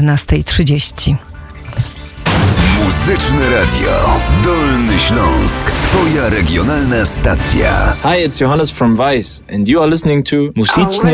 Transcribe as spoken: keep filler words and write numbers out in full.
czternasta trzydzieści. Muzyczne Radio Dolny Śląsk. Twoja regionalna stacja. Hi, it's Johannes from Vice and you are listening to Musicznie